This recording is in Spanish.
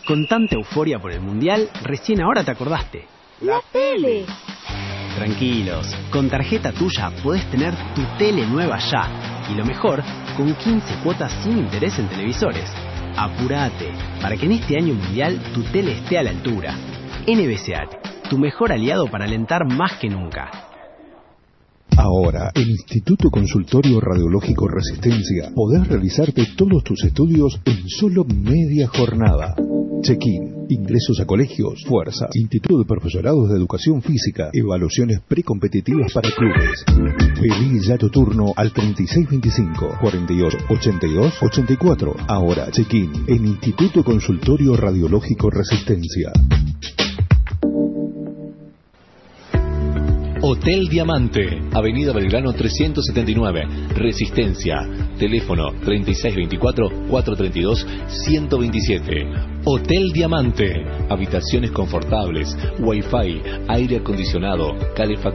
Con tanta euforia por el Mundial, recién ahora te acordaste. ¡La tele! Tranquilos, con tarjeta tuya podés tener tu tele nueva ya. Y lo mejor, con 15 cuotas sin interés en televisores. Apurate, para que en este año mundial tu tele esté a la altura. NBCAT, tu mejor aliado para alentar más que nunca. Ahora, en Instituto Consultorio Radiológico Resistencia, podés realizarte todos tus estudios en solo media jornada. Check-in, ingresos a colegios, fuerza, Instituto de Profesorados de Educación Física, evaluaciones precompetitivas para clubes. Pedí ya tu turno al 3625 48 82 84. Ahora, check-in en Instituto Consultorio Radiológico Resistencia. Hotel Diamante, Avenida Belgrano 379, Resistencia, teléfono 3624-432-127. Hotel Diamante, habitaciones confortables, wifi, aire acondicionado, calefacción.